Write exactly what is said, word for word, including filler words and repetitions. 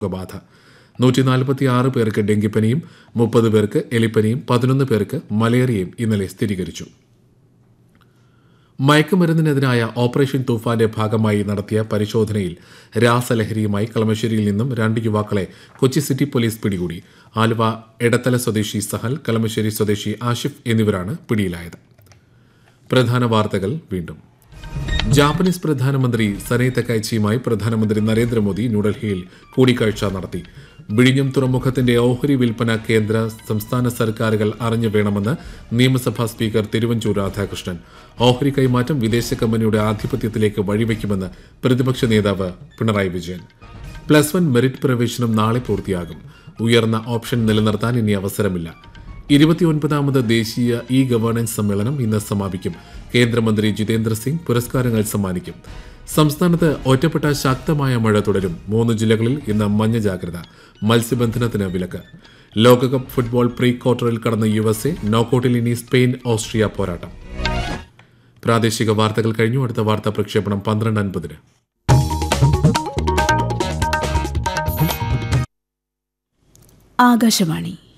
രോഗബാധ. നൂറ്റി നാൽപ്പത്തി ആറ് പേർക്ക് ഡെങ്കിപ്പനിയും മുപ്പത് പേർക്ക് എലിപ്പനിയും പതിനൊന്ന് പേർക്ക് മലേറിയയും ഇന്നലെ സ്ഥിരീകരിച്ചു. മയക്കുമരുന്നിനെതിരായ ഓപ്പറേഷൻ തൂഫാന്റെ ഭാഗമായി നടത്തിയ പരിശോധനയിൽ രാസലഹരിയുമായി കളമശ്ശേരിയിൽ നിന്നും രണ്ട് യുവാക്കളെ കൊച്ചി സിറ്റി പോലീസ് പിടികൂടി. ആലുവ എടത്തല സ്വദേശി സഹൽ, കളമശ്ശേരി സ്വദേശി ആഷിഫ് എന്നിവരാണ് പിടിയിലായത്. പ്രധാന വാർത്തകൾ വീണ്ടും. ജാപ്പനീസ് പ്രധാനമന്ത്രി സനെ തകൈച്ചിയുമായി പ്രധാനമന്ത്രി നരേന്ദ്രമോദി ന്യൂഡൽഹിയിൽ കൂടിക്കാഴ്ച നടത്തി. വിഴിഞ്ഞം തുറമുഖത്തിന്റെ ഓഹരി വിൽപ്പന കേന്ദ്ര സംസ്ഥാന സർക്കാരുകൾ അറിഞ്ഞു വേണമെന്ന് നിയമസഭാ സ്പീക്കർ തിരുവഞ്ചൂർ രാധാകൃഷ്ണൻ. ഓഹരി കൈമാറ്റം വിദേശ കമ്പനിയുടെ ആധിപത്യത്തിലേക്ക് വഴിവെക്കുമെന്ന് പ്രതിപക്ഷ നേതാവ് Pinarayi Vijayan. Plus one merit പ്രവേശനം നാളെ പൂർത്തിയാകും. ഉയർന്ന ഓപ്ഷൻ നിലനിർത്താൻ ഇനി അവസരമില്ല. ഇരുപത്തിയൊൻപതാമത് ദേശീയ ഇ ഗവേണൻസ് സമ്മേളനം ഇന്ന് സമാപിക്കും. കേന്ദ്രമന്ത്രി ജിതേന്ദ്ര സിംഗ് പുരസ്കാരങ്ങൾ സമ്മാനിക്കും. സംസ്ഥാനത്ത് ഒറ്റപ്പെട്ട ശക്തമായ മഴ തുടരും. മൂന്ന് ജില്ലകളിൽ ഇന്ന് മഞ്ഞ ജാഗ്രത. മത്സ്യബന്ധനത്തിന് വിലക്ക്. ലോകകപ്പ് ഫുട്ബോൾ പ്രീ ക്വാർട്ടറിൽ കടന്ന യു എസ് എ. നോക്കൌട്ടിൽ ഇനി സ്പെയിൻ ഓസ്ട്രിയ പോരാട്ടം. പ്രാദേശിക വാർത്തകൾ കഴിഞ്ഞു. അടുത്ത വാർത്താ പ്രക്ഷേപണം പന്ത്രണ്ട് അൻപതിന്. ആകാശവാണി